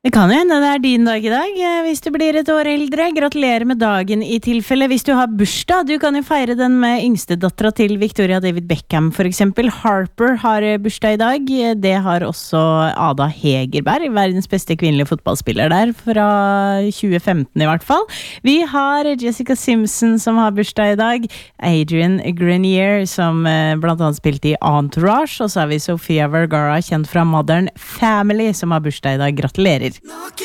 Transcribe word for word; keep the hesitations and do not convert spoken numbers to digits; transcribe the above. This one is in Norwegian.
Det kan jo hende det er din dag i dag, hvis du blir et år eldre. Gratulerer med dagen i tilfelle. Hvis du har bursdag, du kan jo feire den med yngste dattera til Victoria David Beckham, for eksempel. Harper har bursdag i dag. Det har også Ada Hegerberg, verdens beste kvinnelige fotballspiller der, fra tjue femten i hvert fall. Vi har Jessica Simpson som har bursdag i dag. Adrian Grenier, som blant annet spilte i Entourage. Og så har vi Sofia Vergara, kjent fra Modern Family, som har bursdag i dag. Gratulerer!